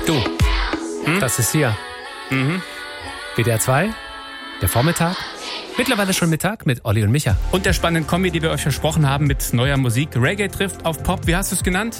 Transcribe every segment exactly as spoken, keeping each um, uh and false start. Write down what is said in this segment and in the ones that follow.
Du, hm? Das ist hier. Mhm. W D R zwei, der Vormittag. Mittlerweile schon Mittag mit Olli und Micha. Und der spannenden Kombi, die wir euch versprochen haben mit neuer Musik. Reggae trifft auf Pop. Wie hast du es genannt?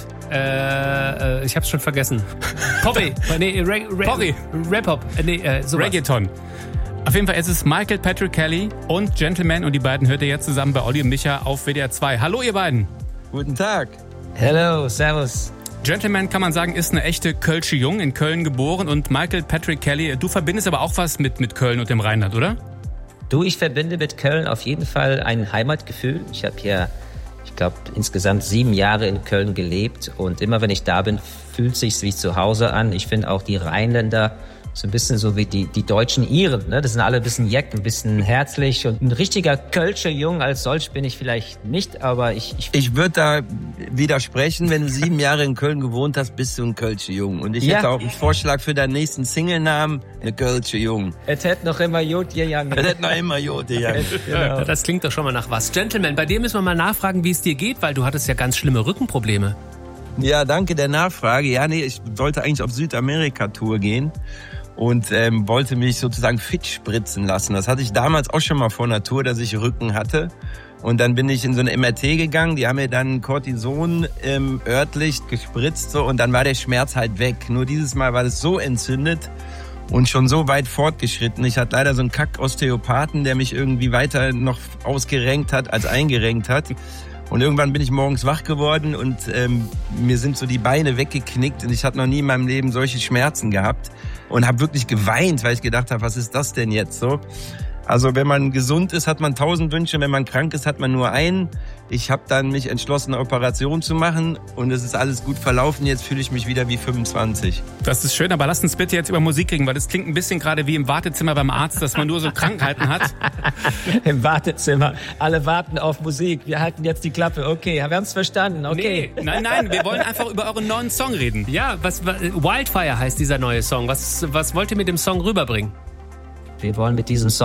Äh, äh ich hab's schon vergessen. Poppy. nee, Ra- Ra- Poppy. Rap-Hop. Äh, nee, äh, sowas. Reggaeton. Auf jeden Fall ist es Michael Patrick Kelly und Gentleman. Und die beiden hört ihr jetzt zusammen bei Olli und Micha auf W D R zwei. Hallo ihr beiden. Guten Tag. Hello, servus. Gentleman, kann man sagen, ist eine echte Kölsche Jung, in Köln geboren. Und Michael Patrick Kelly, du verbindest aber auch was mit, mit Köln und dem Rheinland, oder? Du, ich verbinde mit Köln auf jeden Fall ein Heimatgefühl. Ich habe hier, ich glaube, insgesamt sieben Jahre in Köln gelebt. Und immer wenn ich da bin, fühlt sich's wie zu Hause an. Ich finde auch die Rheinländer so ein bisschen so wie die, die deutschen Iren, ne? Das sind alle ein bisschen jeck, ein bisschen herzlich und ein richtiger Kölscher Jung als solch bin ich vielleicht nicht, aber ich... Ich, ich würde da widersprechen, wenn du sieben Jahre in Köln gewohnt hast, bist du ein Kölscher Jung. Und ich ja. hätte auch einen Vorschlag für deinen nächsten Singlenamen, eine Kölscher Jung. Es hätte noch immer Jod gegangen. Es hätte noch immer Jod gegangen. Genau. Das klingt doch schon mal nach was. Gentleman, bei dir müssen wir mal nachfragen, wie es dir geht, weil du hattest ja ganz schlimme Rückenprobleme. Ja, danke der Nachfrage. Ja, nee, ich wollte eigentlich auf Südamerika-Tour gehen. Und ähm, wollte mich sozusagen fit spritzen lassen. Das hatte ich damals auch schon mal vor einer Tour, dass ich Rücken hatte. Und dann bin ich in so eine M R T gegangen, die haben mir dann Cortison ähm, örtlich gespritzt so, und dann war der Schmerz halt weg. Nur dieses Mal war das so entzündet und schon so weit fortgeschritten. Ich hatte leider so einen Kack-Osteopathen, der mich irgendwie weiter noch ausgerenkt hat, als eingerenkt hat. Und irgendwann bin ich morgens wach geworden und ähm, mir sind so die Beine weggeknickt und ich hatte noch nie in meinem Leben solche Schmerzen gehabt und habe wirklich geweint, weil ich gedacht habe, was ist das denn jetzt so? Also wenn man gesund ist, hat man tausend Wünsche, wenn man krank ist, hat man nur einen. Ich habe dann mich entschlossen, eine Operation zu machen und es ist alles gut verlaufen. Jetzt fühle ich mich wieder wie fünfundzwanzig. Das ist schön, aber lass uns bitte jetzt über Musik reden, weil das klingt ein bisschen gerade wie im Wartezimmer beim Arzt, dass man nur so Krankheiten hat. Im Wartezimmer. Alle warten auf Musik. Wir halten jetzt die Klappe. Okay, wir haben es verstanden. Okay. Nee, nein, nein, wir wollen einfach über euren neuen Song reden. Ja, was, was Wildfire heißt dieser neue Song. Was, was wollt ihr mit dem Song rüberbringen? Wir wollen mit diesem Song